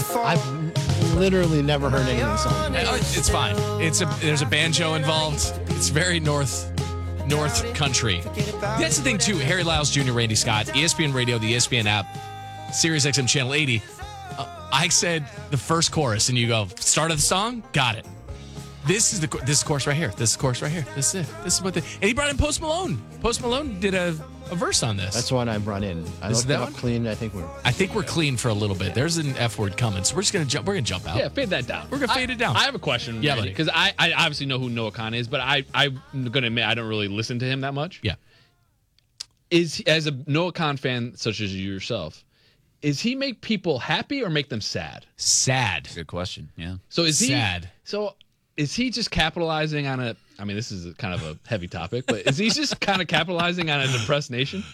I've literally never heard any of the song. It's fine. There's a banjo involved. It's very North Country. That's the thing too. Harry Lyles Jr., Randy Scott, ESPN Radio, the ESPN app, Sirius XM Channel 80. I said the first chorus, and you go, start of the song, got it. This is the chorus right here. This is the chorus right here. This is it. This is what and he brought in Post Malone. Post Malone did a verse on this. That's one I brought in. I looked it up clean. I think we're clean for a little bit. There's an F word coming, so we're just gonna jump. We're gonna jump out. Yeah, fade that down. We're gonna fade it down. I have a question. Yeah, because I obviously know who Noah Khan is, but I'm gonna admit I don't really listen to him that much. Yeah. As a Noah Khan fan, such as you yourself, is he make people happy or make them sad? Sad. Good question. Yeah. So is he sad? So is he just capitalizing on a? I mean, this is kind of a heavy topic, but is he just kind of capitalizing on a depressed nation?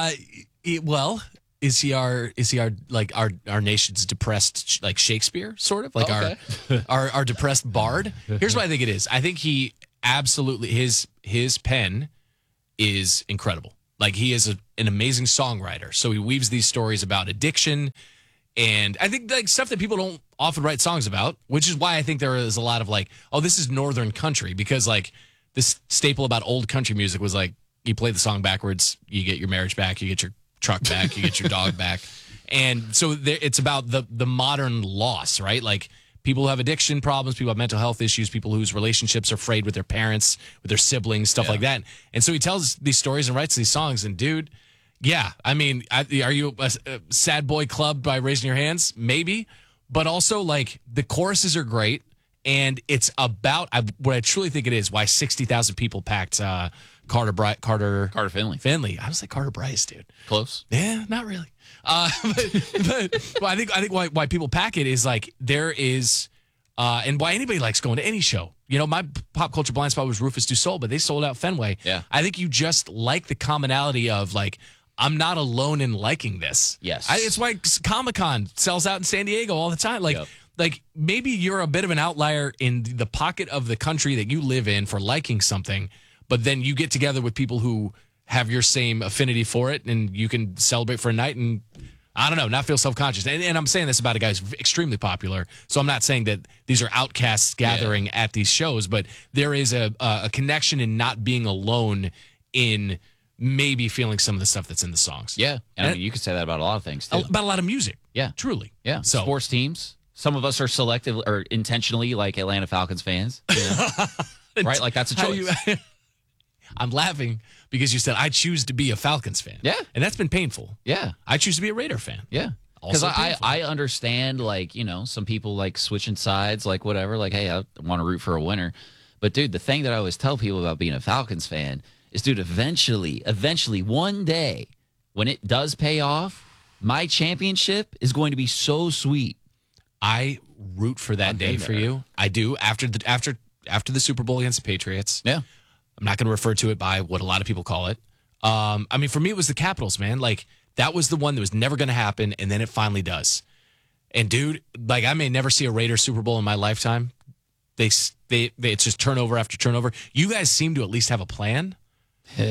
Well, is he our nation's depressed like Shakespeare sort of like our depressed bard? Here's what I think it is. I think he absolutely his pen is incredible. Like he is an amazing songwriter. So he weaves these stories about addiction. And I think like stuff that people don't often write songs about, which is why I think there is a lot of like, oh, this is Northern country, because like this staple about old country music was like, you play the song backwards, you get your marriage back, you get your truck back, you get your dog back. And so it's about the modern loss, right? Like people who have addiction problems, people have mental health issues, people whose relationships are frayed with their parents, with their siblings, stuff like that. And so he tells these stories and writes these songs. And dude, yeah, I mean, are you a sad boy club by raising your hands? Maybe. But also, like, the choruses are great. And it's about what I truly think it is, why 60,000 people packed Carter Finley. I was like Carter Bryce, dude. Close. Yeah, not really. But I think why people pack it is like there is, and why anybody likes going to any show. You know, my pop culture blind spot was Rufus Du Sol, but they sold out Fenway. Yeah. I think you just like the commonality of like, I'm not alone in liking this. Yes. It's why Comic-Con sells out in San Diego all the time. Like maybe you're a bit of an outlier in the pocket of the country that you live in for liking something, but then you get together with people who have your same affinity for it, and you can celebrate for a night and, I don't know, not feel self-conscious. And I'm saying this about a guy who's extremely popular, so I'm not saying that these are outcasts gathering at these shows, but there is a connection in not being alone in maybe feeling some of the stuff that's in the songs. Yeah. And I mean, you could say that about a lot of things, too. About a lot of music. Yeah. Truly. Yeah. So, sports teams. Some of us are selective or intentionally like Atlanta Falcons fans. You know? Right? Like, that's a choice. I'm laughing because you said, I choose to be a Falcons fan. Yeah. And that's been painful. Yeah. I choose to be a Raider fan. Yeah. Because I understand, like, you know, some people like switching sides, like whatever. Like, hey, I want to root for a winner. But, dude, the thing that I always tell people about being a Falcons fan is, dude, eventually, one day, when it does pay off, my championship is going to be so sweet. I root for that day for you. I do. After the Super Bowl against the Patriots. Yeah. I'm not going to refer to it by what a lot of people call it. I mean, for me, it was the Capitals, man. Like, that was the one that was never going to happen, and then it finally does. And, dude, like, I may never see a Raiders Super Bowl in my lifetime. It's just turnover after turnover. You guys seem to at least have a plan. All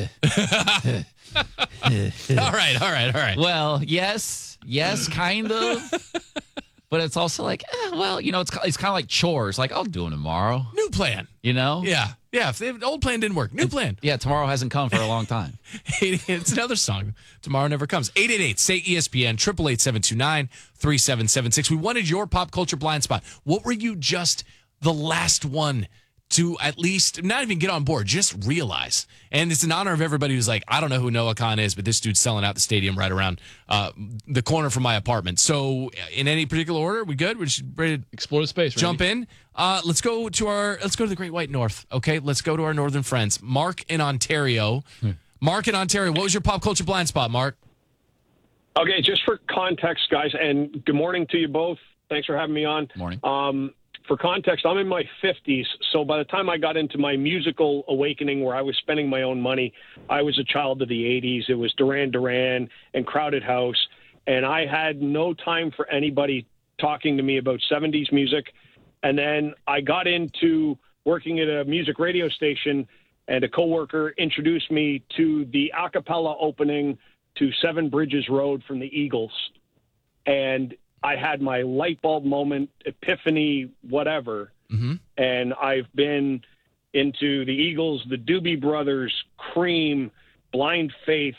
right. Well, yes, kind of. But it's also like, well, you know, it's kind of like chores. Like, I'll do them tomorrow. New plan. You know? Yeah. If the old plan didn't work, new plan. Yeah, tomorrow hasn't come for a long time. It's another song. Tomorrow never comes. 888-SAY-ESPN, 888-729-3776. We wanted your pop culture blind spot. What were you just the last one to at least not even get on board, just realize? And it's in honor of everybody who's like, I don't know who Noah Khan is, but this dude's selling out the stadium right around the corner from my apartment. So in any particular order, we good? We're just ready to explore the space, jump in. Let's go to the Great White North. Okay, let's go to our northern friends. Mark in Ontario. What was your pop culture blind spot, Mark? Okay, just for context, guys, and good morning to you both. Thanks for having me on. Morning. For context, I'm in my 50s, so by the time I got into my musical awakening where I was spending my own money, I was a child of the 80s. It was Duran Duran and Crowded House, and I had no time for anybody talking to me about 70s music. And then I got into working at a music radio station, and a coworker introduced me to the a cappella opening to Seven Bridges Road from the Eagles. And I had my light bulb moment, epiphany, whatever. Mm-hmm. And I've been into the Eagles, the Doobie Brothers, Cream, Blind Faith,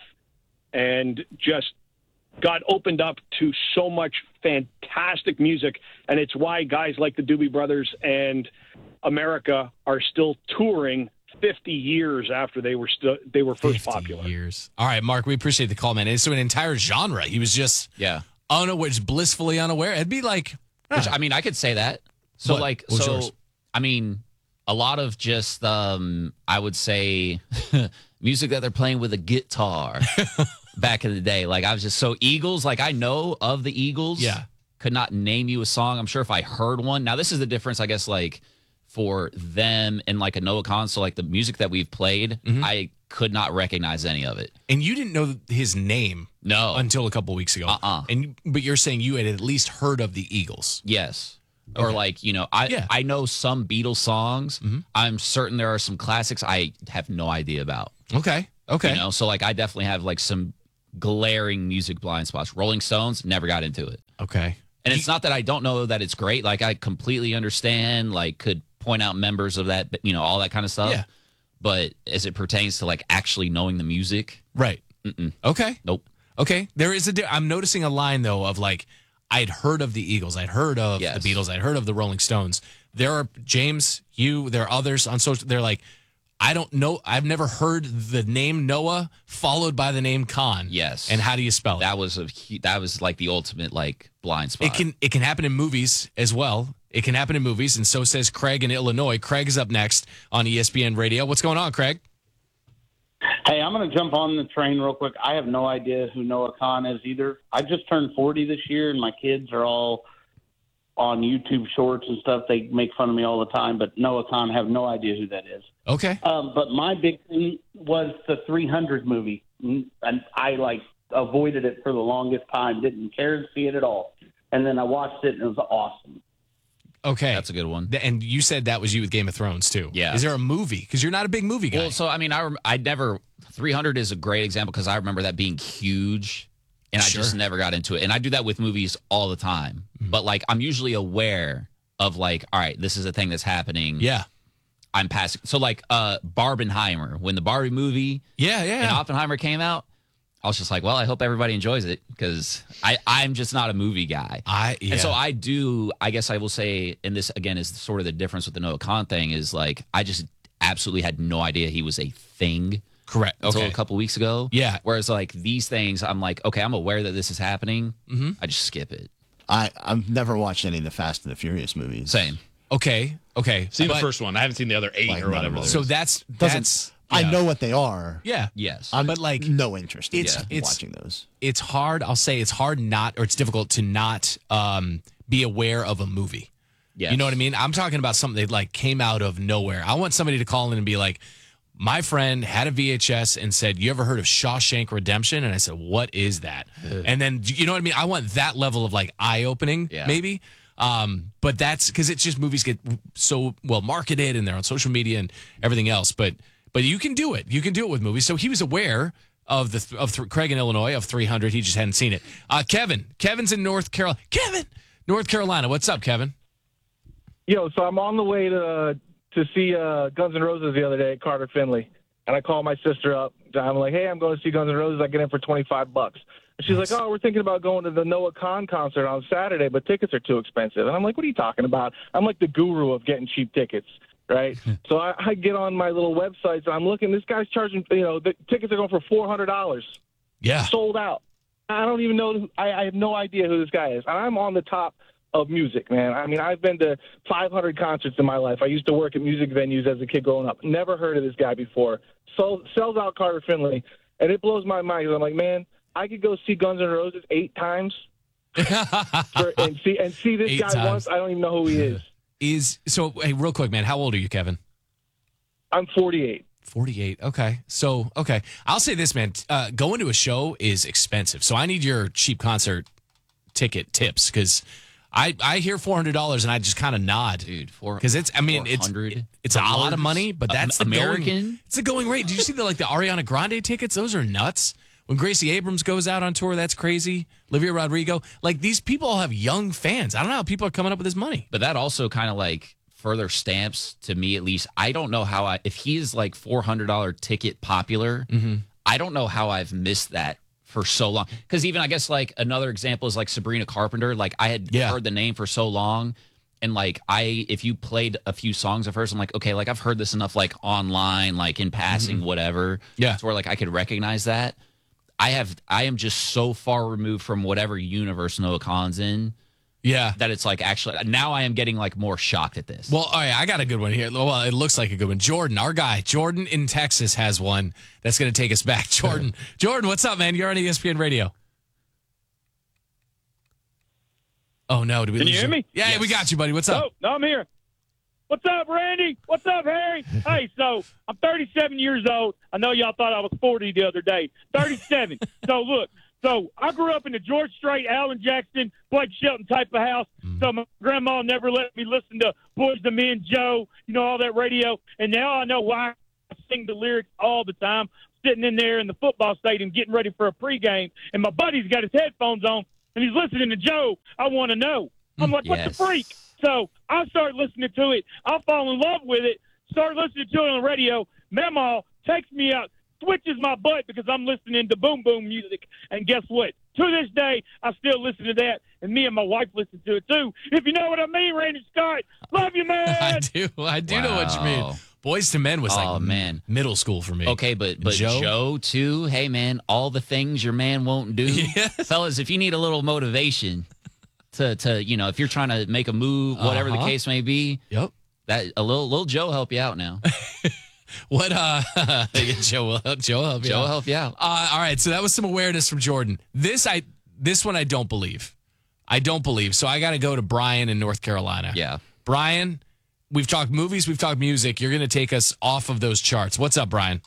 and just got opened up to so much fantastic music. And it's why guys like the Doobie Brothers and America are still touring 50 years after they were first popular. Years. All right, Mark, we appreciate the call, man. It's an entire genre. He was just unaware, just blissfully unaware. It'd be like, which, I mean, I could say that. So what? like, What's so yours? I mean, a lot of just I would say music that they're playing with a guitar back in the day. Like I was just so Eagles. Like I know of the Eagles. Yeah. Could not name you a song. I'm sure if I heard one. Now this is the difference, I guess. Like for them and like a Noah console, like the music that we've played, I could not recognize any of it. And you didn't know his name until a couple weeks ago. But you're saying you had at least heard of the Eagles. Yes. Okay. Or like, you know, I know some Beatles songs. I'm certain there are some classics I have no idea about. Okay. You know, so like I definitely have like some glaring music blind spots. Rolling Stones, never got into it. Okay. And it's not that I don't know that it's great. Like I completely understand, like could point out members of that, you know, all that kind of stuff. Yeah. But as it pertains to like actually knowing the music. Right. Okay. Nope. Okay. There is I'm noticing a line though of like, I'd heard of the Eagles. I'd heard of the Beatles. I'd heard of the Rolling Stones. There are, James, there are others on social. They're like, I don't know. I've never heard the name Noah followed by the name Khan. Yes. And how do you spell it? That was like the ultimate like blind spot. It can happen in movies as well. It can happen in movies. And so says Craig in Illinois. Craig is up next on ESPN Radio. What's going on, Craig? Hey, I'm going to jump on the train real quick. I have no idea who Noah Khan is either. I just turned 40 this year, and my kids are all on YouTube Shorts and stuff. They make fun of me all the time, but Noah Khan, I have no idea who that is. Okay. But my big thing was the 300 movie, and I avoided it for the longest time, didn't care to see it at all. And then I watched it, and it was awesome. Okay. That's a good one. And you said that was you with Game of Thrones, too. Yeah. Is there a movie? Because you're not a big movie guy. Well, so, I mean, I never, 300 is a great example because I remember that being huge, and I just never got into it. And I do that with movies all the time. But, like, I'm usually aware of, like, all right, this is a thing that's happening. Yeah. I'm passing. So, like, Barbenheimer, when the Barbie movie and Oppenheimer came out, I was just like, well, I hope everybody enjoys it because I'm just not a movie guy. And so I guess I will say, and this, again, is sort of the difference with the Noah Khan thing is, like, I just absolutely had no idea he was a thing. Correct. Until a couple weeks ago. Yeah. Whereas, like, these things, I'm like, okay, I'm aware that this is happening. I just skip it. I've never watched any of the Fast and the Furious movies. Same. Okay. See the first one. I haven't seen the other 8 or whatever. So that's I know what they are. Yeah. Yes. I'm but like no interest in it's watching those. It's hard. I'll say it's hard it's difficult to not be aware of a movie. Yes. You know what I mean? I'm talking about something that like came out of nowhere. I want somebody to call in and be like, my friend had a VHS and said, you ever heard of Shawshank Redemption? And I said, what is that? And then, you know what I mean? I want that level of like eye-opening, maybe. But that's because it's just movies get so well marketed and they're on social media and everything else. But you can do it. You can do it with movies. So he was aware of Craig in Illinois of 300. He just hadn't seen it. Kevin's in North Carolina. North Carolina. What's up, Kevin? Yo, so I'm on the way to see Guns N' Roses the other day at Carter Finley, and I call my sister up. I'm like, hey, I'm going to see Guns N' Roses. I get in for $25. And she's like, oh, we're thinking about going to the Noah Khan concert on Saturday, but tickets are too expensive. And I'm like, what are you talking about? I'm like the guru of getting cheap tickets, right? So I get on my little websites, and I'm looking. This guy's charging, the tickets are going for $400. Yeah. Sold out. I don't even know. I have no idea who this guy is. And I'm on the top of music, man. I mean, I've been to 500 concerts in my life. I used to work at music venues as a kid growing up. Never heard of this guy before. Sells out Carter Finley, and it blows my mind. I'm like, man, I could go see Guns N' Roses 8 times and see this guy once. I don't even know who he is. Hey, real quick, man, how old are you, Kevin? I'm 48. 48. Okay. So, okay. I'll say this, man. Going to a show is expensive. So I need your cheap concert ticket tips because I hear $400 and I just kind of nod, dude. Because it's a lot of money, but that's the American. It's the going rate. Did you see the Ariana Grande tickets? Those are nuts. When Gracie Abrams goes out on tour, that's crazy. Olivia Rodrigo. Like, these people all have young fans. I don't know how people are coming up with this money. But that also kind of like further stamps, to me at least, I don't know how if he is like $400 ticket popular, I don't know how I've missed that for so long. Because even I guess like another example is like Sabrina Carpenter. Like I had heard the name for so long. And like if you played a few songs of hers, I'm like, okay, like I've heard this enough like online, like in passing, whatever. Yeah. It's where like I could recognize that. I am just so far removed from whatever universe Noah Khan's in. Yeah. That it's like actually now I am getting like more shocked at this. Well, all right, I got a good one here. Well, it looks like a good one. Jordan, our guy, Jordan in Texas has one that's going to take us back. Jordan, what's up, man? You're on ESPN Radio. Oh, no. Did we Can lose you hear me? Yeah, Yes. we got you, buddy. What's up? Oh, no, I'm here. What's up, Randy? What's up, Harry? Hey, so I'm 37 years old. I know y'all thought I was 40 the other day. 37. So, look. So I grew up in the George Strait, Alan Jackson, Blake Shelton type of house. So my grandma never let me listen to Boys the Men, Joe, all that radio. And now I know why I sing the lyrics all the time. Sitting in there in the football stadium getting ready for a pregame, and my buddy's got his headphones on, and he's listening to Joe. I want to know. I'm like, what the freak? So I start listening to it. I fall in love with it. Start listening to it on the radio. Mamaw takes me out, switches my butt because I'm listening to boom boom music. And guess what? To this day, I still listen to that, and me and my wife listen to it too. If you know what I mean, Randy Scott. Love you, man. I do know what you mean. Boys to Men was middle school for me. Okay, but Joe too. Hey, man, all the things your man won't do. Yes. Fellas, if you need a little motivation to if you're trying to make a move, whatever the case may be, that a little Joe help you out now. What Joe will help you out. All right, so that was some awareness from Jordan. This one I don't believe. So I got to go to Brian in North Carolina. Yeah. Brian, we've talked movies, we've talked music. You're going to take us off of those charts. What's up, Brian?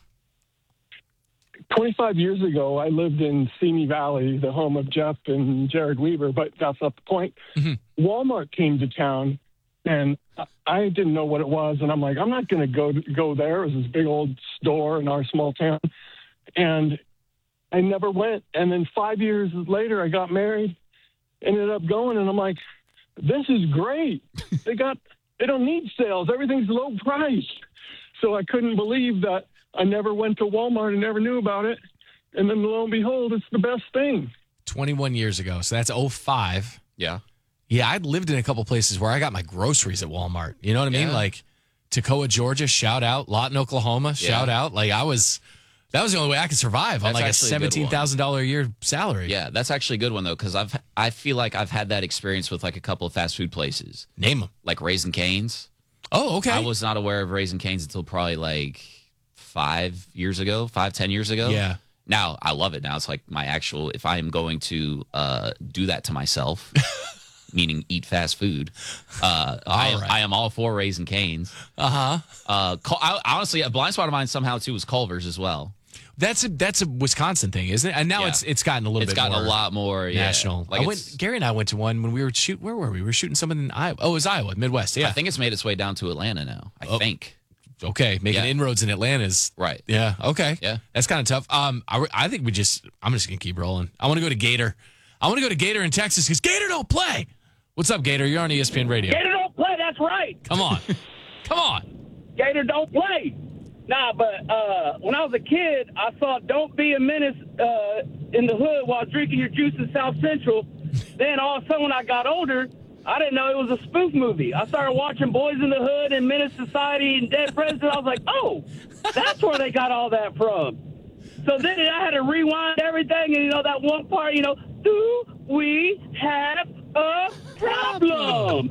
25 years ago, I lived in Simi Valley, the home of Jeff and Jared Weaver, but that's not the point. Mm-hmm. Walmart came to town, and I didn't know what it was, and I'm like, I'm not going to go there. It was this big old store in our small town, and I never went. And then 5 years later, I got married, ended up going, and I'm like, this is great. They don't need sales. Everything's low price. So I couldn't believe that I never went to Walmart and never knew about it. And then lo and behold, it's the best thing. 21 years ago. So that's 05. Yeah. Yeah, I'd lived in a couple places where I got my groceries at Walmart. You know what I mean? Like Toccoa, Georgia, shout out. Lawton, Oklahoma, shout out. Like that was the only way I could survive on like a $17,000 a year salary. Yeah, that's actually a good one though, because I feel like I've had that experience with like a couple of fast food places. Name them. Like Raising Cane's. Oh, okay. I was not aware of Raising Cane's until probably like 10 years ago. Yeah. Now I love it. Now it's like my actual, if I am going to do that to myself, meaning eat fast food, I am all for Raising Cane's. Honestly, a blind spot of mine somehow too was Culver's as well. That's a Wisconsin thing, isn't it? And now it's gotten a little bit more. It's gotten a lot more national. Like Gary and I went to one when we were where were we? We were shooting something in Iowa. Oh, it was Iowa, Midwest. Yeah. I think it's made its way down to Atlanta now. I think. Okay, making inroads in Atlanta is right. Yeah. Okay. Yeah. That's kind of tough. I think I'm just gonna keep rolling. I want to go to Gator. I want to go to Gator in Texas because Gator don't play. What's up, Gator? You're on ESPN Radio. Gator don't play. That's right. Come on. Gator don't play. Nah, but when I was a kid, I saw Don't Be a Menace in the hood while drinking your juice in South Central. Then all of a sudden when I got older, I didn't know it was a spoof movie. I started watching Boys in the Hood and Menace Society and Dead President. I was like, oh, that's where they got all that from. So then I had to rewind everything, and that one part, do we have a problem?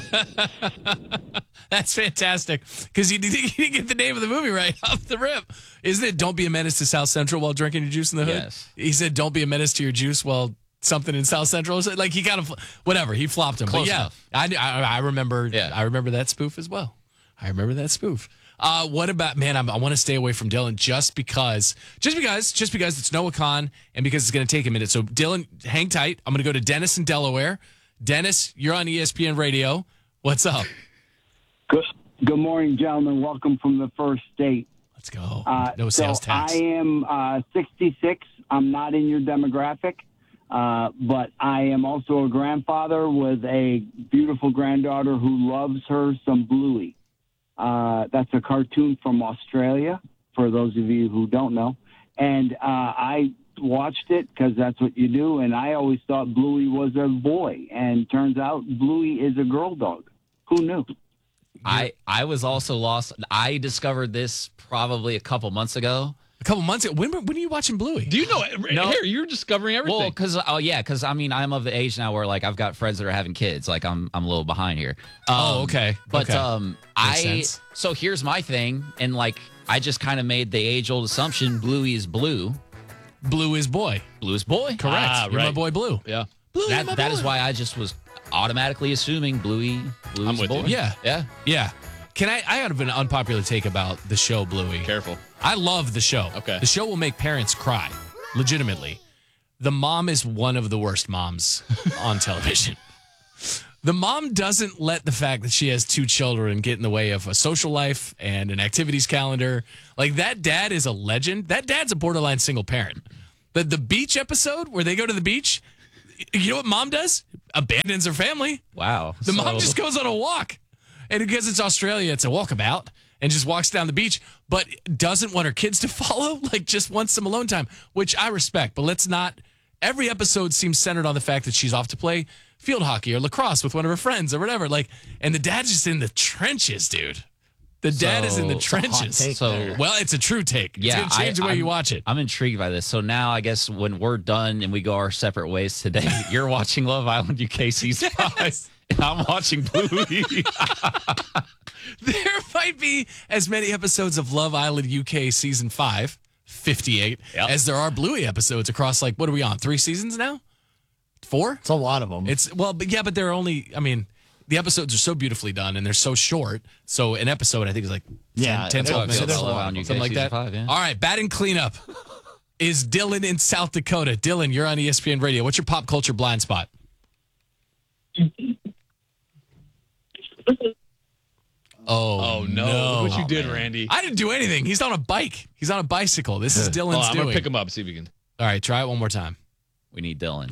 That's fantastic because you didn't get the name of the movie right off the rip. Isn't it Don't Be a Menace to South Central while drinking your juice in the hood? Yes. He said Don't Be a Menace to your juice while something in South Central. Like he kind of whatever. He flopped him. Close but enough. I remember. Yeah. I remember that spoof as well. What about man? I want to stay away from Dylan just because it's Noah Khan and because it's going to take a minute. So Dylan, hang tight. I'm going to go to Dennis in Delaware. Dennis, you're on ESPN Radio. What's up? Good morning, gentlemen. Welcome from the first state. Let's go. No sales tax. I am 66. I'm not in your demographic, but I am also a grandfather with a beautiful granddaughter who loves her some Bluey. That's a cartoon from Australia, for those of you who don't know. And I watched it because that's what you do, and I always thought Bluey was a boy, and turns out Bluey is a girl dog. Who knew? I was also lost. I discovered this probably a couple months ago. A couple months ago. When are you watching Bluey? Do you know? No. Here, you're discovering everything. Well, because I mean, I'm of the age now where like I've got friends that are having kids. Like I'm a little behind here. Okay. But Okay. so here's my thing, and like I just kind of made the age old assumption: Bluey is blue. Blue is boy. Blue is boy. Correct. You're my right. boy Blue. Yeah. Blue, That is why I just was automatically assuming Bluey I'm is with boy. you. Yeah. Yeah. Yeah. I have an unpopular take about the show Bluey. Careful. I love the show. Okay. The show will make parents cry, legitimately. The mom is one of the worst moms on television. The mom doesn't let the fact that she has 2 children get in the way of a social life and an activities calendar. Like, that dad is a legend. That dad's a borderline single parent. The beach episode where they go to the beach, you know what mom does? Abandons her family. Wow. The mom just goes on a walk. And because it's Australia, it's a walkabout and just walks down the beach, but doesn't want her kids to follow, like just wants some alone time, which I respect. But let's not, every episode seems centered on the fact that she's off to play field hockey or lacrosse with one of her friends or whatever. Like, and the dad's just in the trenches, dude. The dad is in the trenches. Well, it's a true take. It's going to change the way you watch it. I'm intrigued by this. So now I guess when we're done and we go our separate ways today, you're watching Love Island UK season 5. And I'm watching Bluey. There might be as many episodes of Love Island UK season 5, 58, as there are Bluey episodes across, like, what are we on? 3 seasons now? 4? It's a lot of them. But they're only, I mean, the episodes are so beautifully done and they're so short. So an episode, I think, is like 10, 12 minutes. Something like that. 5, yeah. All right, batting cleanup is Dylan in South Dakota. Dylan, you're on ESPN Radio. What's your pop culture blind spot? Oh no! Look what you did, Randy. I didn't do anything. He's on a bike. He's on a bicycle. This is Dylan's I'm doing. gonna pick him up. See if we can. All right, try it one more time. We need Dylan.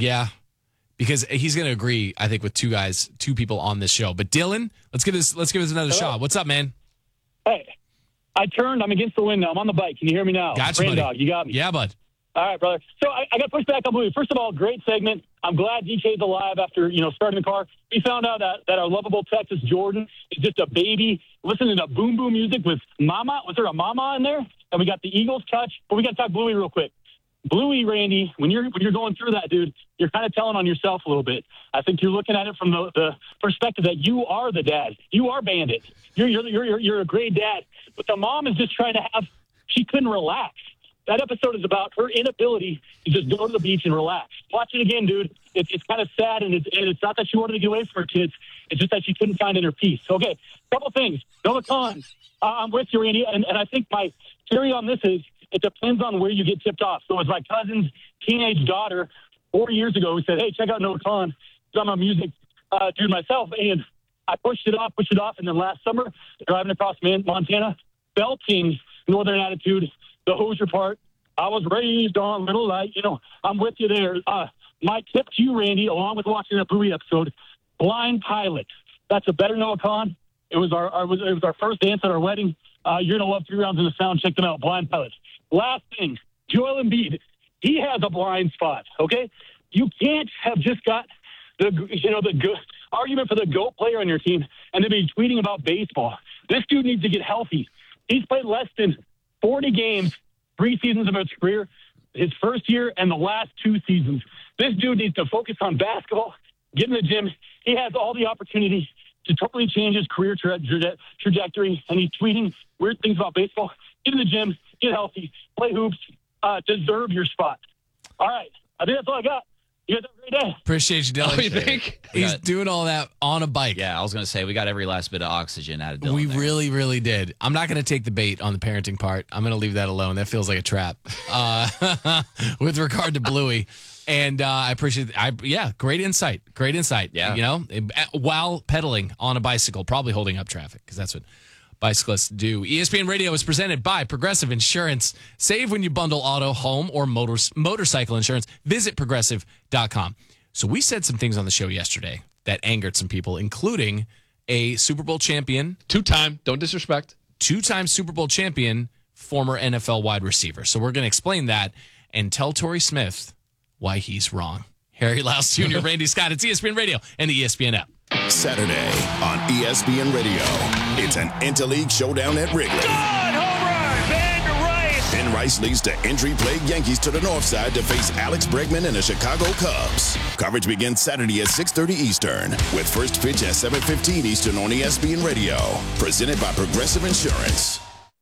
Because he's going to agree, I think, with 2 people on this show. But Dylan, let's give this another shot. What's up, man? Hey, I'm against the wind now. I'm on the bike. Can you hear me now? Gotcha, buddy. Dog, you got me. Yeah, bud. All right, brother. So I got pushed back on Bluey. First of all, great segment. I'm glad DK's alive after, starting the car. We found out that our lovable Texas Jordan is just a baby listening to boom boom music with Mama. Was there a Mama in there? And we got the Eagles touch. But we got to talk Bluey real quick. Bluey, Randy, when you're going through that, dude, you're kind of telling on yourself a little bit. I think you're looking at it from the perspective that you are the dad. You are Bandit. You're a great dad. But the mom is just trying to she couldn't relax. That episode is about her inability to just go to the beach and relax. Watch it again, dude. It's kind of sad, and it's not that she wanted to get away from her kids. It's just that she couldn't find inner peace. Okay, couple things. Noah Khan, I'm with you, Randy, and I think my theory on this is it depends on where you get tipped off. So it was my cousin's teenage daughter 4 years ago who said, hey, check out Noah Khan. I'm a music dude myself, and I pushed it off, and then last summer, driving across Montana, belting Northern Attitude, the Hoosier part. I was raised on Little Light. I'm with you there. My tip to you, Randy, along with watching that Bluey episode, Blind Pilot. That's a better Noah Khan. It was our first dance at our wedding. You're gonna love 3 Rounds in the Sound. Check them out. Blind Pilot. Last thing, Joel Embiid. He has a blind spot. Okay, you can't have just got the good argument for the GOAT player on your team and then be tweeting about baseball. This dude needs to get healthy. He's played less than 40 games, 3 seasons of his career, his first year and the last 2 seasons. This dude needs to focus on basketball, get in the gym. He has all the opportunity to totally change his career trajectory, and he's tweeting weird things about baseball. Get in the gym, get healthy, play hoops, deserve your spot. All right. I think that's all I got. You guys have a great day. Appreciate you, Dylan. Oh, you think? He's doing all that on a bike. Yeah, I was going to say, we got every last bit of oxygen out of Dylan. We there. really, really did. I'm not going to take the bait on the parenting part. I'm going to leave that alone. That feels like a trap. With regard to Bluey. And I appreciate great insight. Great insight. Yeah. While pedaling on a bicycle, probably holding up traffic, because that's what bicyclists do. ESPN Radio is presented by Progressive Insurance. Save when you bundle auto, home, or motorcycle insurance. Visit Progressive.com. So we said some things on the show yesterday that angered some people, including a Super Bowl champion. Two-time, don't disrespect. Two-time Super Bowl champion, former NFL wide receiver. So we're going to explain that and tell Torrey Smith why he's wrong. Harry Louse Jr., Randy Scott, it's ESPN Radio and the ESPN app. Saturday on ESPN Radio, it's an interleague showdown at Wrigley. Home run, Ben Rice. Ben Rice leads the injury-plagued Yankees to the north side to face Alex Bregman and the Chicago Cubs. Coverage begins Saturday at 6:30 Eastern, with first pitch at 7:15 Eastern on ESPN Radio. Presented by Progressive Insurance.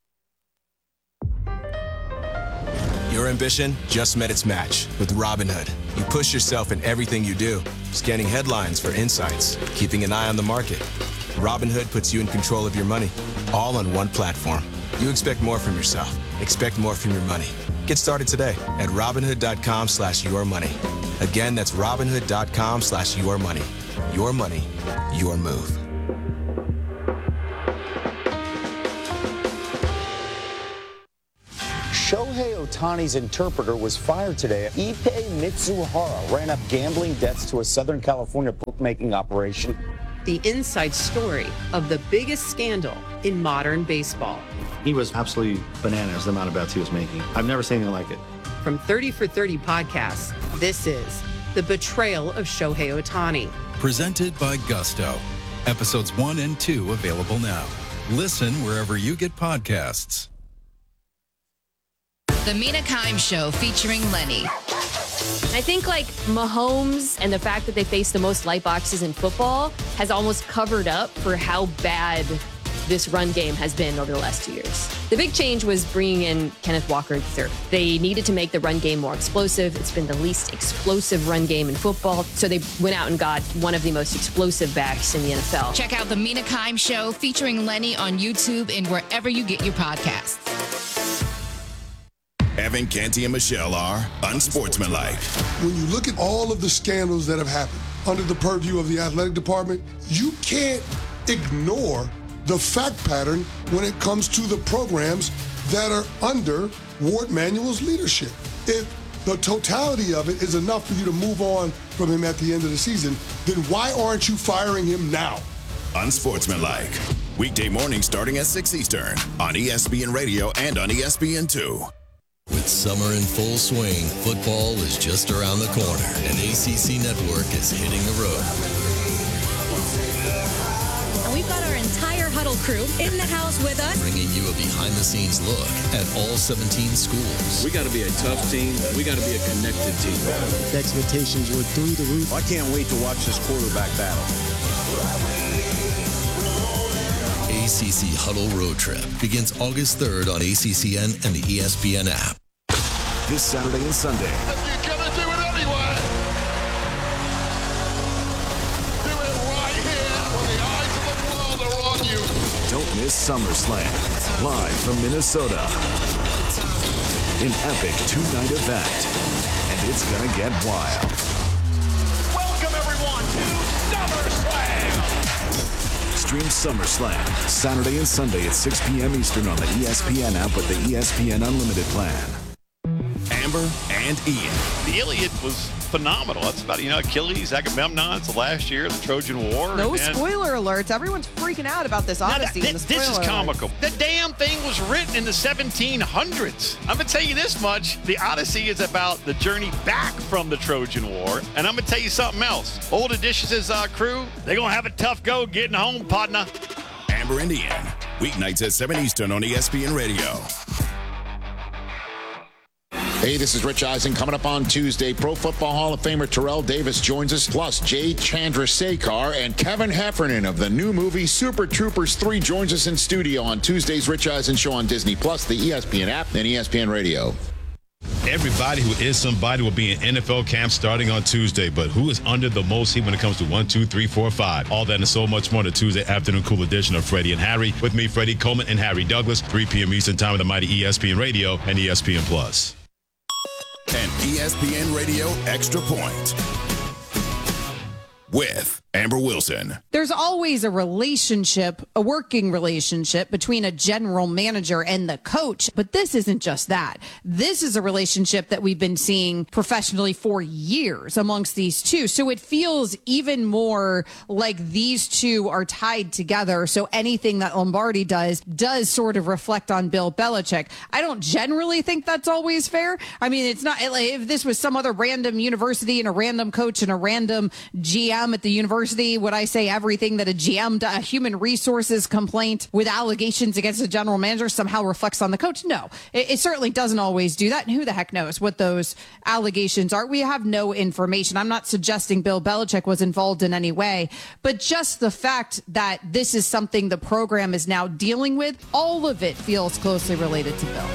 Your ambition just met its match with Robinhood. You push yourself in everything you do, scanning headlines for insights, keeping an eye on the market. Robinhood puts you in control of your money, all on one platform. You expect more from yourself. Expect more from your money. Get started today at Robinhood.com/yourmoney. Again, that's Robinhood.com/yourmoney. Your money, your move. Shohei Ohtani's interpreter was fired today. Ippei Mitsuhara ran up gambling debts to a Southern California bookmaking operation. The inside story of the biggest scandal in modern baseball. He was absolutely bananas, the amount of bets he was making. I've never seen anything like it. From 30 for 30 podcasts, this is The Betrayal of Shohei Ohtani. Presented by Gusto. Episodes 1 and 2 available now. Listen wherever you get podcasts. The Mina Kimes Show featuring Lenny. I think like Mahomes and the fact that they face the most light boxes in football has almost covered up for how bad this run game has been over the last 2 years. The big change was bringing in Kenneth Walker III. They needed to make the run game more explosive. It's been the least explosive run game in football. So they went out and got one of the most explosive backs in the NFL. Check out The Mina Kimes Show featuring Lenny on YouTube and wherever you get your podcasts. Evan, Canty, and Michelle are unsportsmanlike. When you look at all of the scandals that have happened under the purview of the athletic department, you can't ignore the fact pattern when it comes to the programs that are under Ward Manuel's leadership. If the totality of it is enough for you to move on from him at the end of the season, then why aren't you firing him now? Unsportsmanlike. Weekday mornings starting at 6 Eastern on ESPN Radio and on ESPN2. With summer in full swing, football is just around the corner, and ACC Network is hitting the road. And we've got our entire Huddle crew in the house with us, bringing you a behind-the-scenes look at all 17 schools. We got to be a tough team. We got to be a connected team. The expectations were through the roof. I can't wait to watch this quarterback battle. ACC Huddle Road Trip begins August 3rd on ACCN and the ESPN app. This Saturday and Sunday. You're going to do it anyway. Do it right here when the eyes of the world are on you. Don't miss SummerSlam, live from Minnesota. An epic two-night event, and it's going to get wild. Welcome, everyone, to SummerSlam. Stream SummerSlam Saturday and Sunday at 6 p.m. Eastern on the ESPN app with the ESPN Unlimited plan. Amber and Ian. The Iliad was phenomenal. That's about, Achilles, Agamemnon. It's the last year of the Trojan War. No spoiler alerts. Everyone's freaking out about this Odyssey. This is comical. The damn thing was written in the 1700s. I'm going to tell you this much. The Odyssey is about the journey back from the Trojan War. And I'm going to tell you something else. Old Odysseus' crew, they're going to have a tough go getting home, partner. Amber and Ian. Weeknights at 7 Eastern on ESPN Radio. Hey, this is Rich Eisen. Coming up on Tuesday, Pro Football Hall of Famer Terrell Davis joins us, plus Jay Chandrasekhar and Kevin Heffernan of the new movie Super Troopers 3 joins us in studio on Tuesday's Rich Eisen Show on Disney+, the ESPN app, and ESPN Radio. Everybody who is somebody will be in NFL camp starting on Tuesday, but who is under the most heat when it comes to 1, 2, 3, 4, 5? All that and so much more on the Tuesday afternoon cool edition of Freddie and Harry. With me, Freddie Coleman and Harry Douglas, 3 p.m. Eastern time on the mighty ESPN Radio and ESPN Plus. And ESPN Radio Extra Point with Amber Wilson. There's always a relationship, a working relationship between a general manager and the coach, but this isn't just that. This is a relationship that we've been seeing professionally for years amongst these two. So it feels even more like these two are tied together. So anything that Lombardi does sort of reflect on Bill Belichick. I don't generally think that's always fair. I mean, it's not like if this was some other random university and a random coach and a random GM at the university, would I say everything that a GM, a human resources complaint with allegations against a general manager somehow reflects on the coach? No, it certainly doesn't always do that. And who the heck knows what those allegations are? We have no information. I'm not suggesting Bill Belichick was involved in any way, but just the fact that this is something the program is now dealing with, all of it feels closely related to Bill.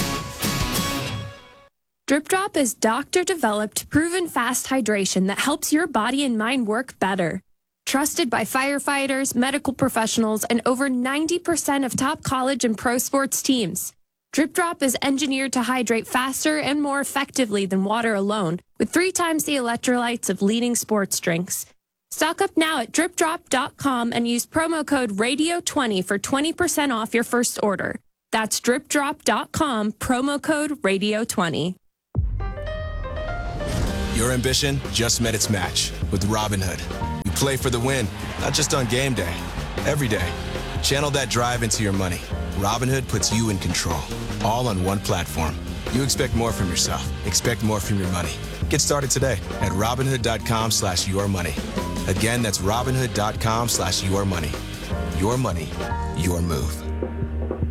Drip Drop is doctor-developed, proven fast hydration that helps your body and mind work better. Trusted by firefighters, medical professionals, and over 90% of top college and pro sports teams. Drip Drop is engineered to hydrate faster and more effectively than water alone, with 3 times the electrolytes of leading sports drinks. Stock up now at dripdrop.com and use promo code RADIO20 for 20% off your first order. That's dripdrop.com, promo code RADIO20. Your ambition just met its match with Robinhood. You play for the win, not just on game day, every day. Channel that drive into your money. Robinhood puts you in control, all on one platform. You expect more from yourself. Expect more from your money. Get started today at Robinhood.com/yourmoney. Again, that's Robinhood.com/yourmoney. Your money, your move.